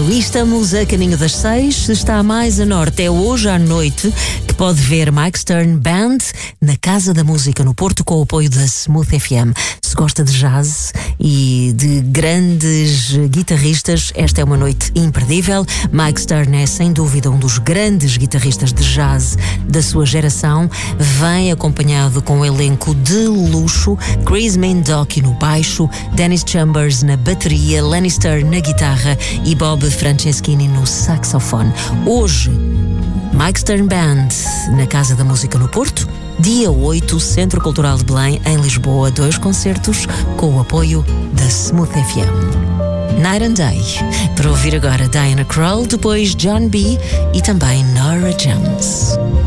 Porto e estamos a caminho das 6. Se está mais a norte, é hoje à noite que pode ver Mike Stern Band na Casa da Música no Porto com o apoio da Smooth FM. Se gosta de jazz e de grandes guitarristas, esta é uma noite imperdível. Mike Stern é sem dúvida um dos grandes guitarristas de jazz da sua geração. Vem acompanhado com um elenco de luxo: Chris Mendoki no baixo, Dennis Chambers na bateria, Lenny Stern na guitarra e Bob Franceschini no saxofone. Hoje, Mike Stern Band na Casa da Música no Porto. Dia 8, Centro Cultural de Belém, em Lisboa, 2 concertos com o apoio da Smooth FM. Night and Day, para ouvir agora Diana Krall, depois John B. e também Norah Jones.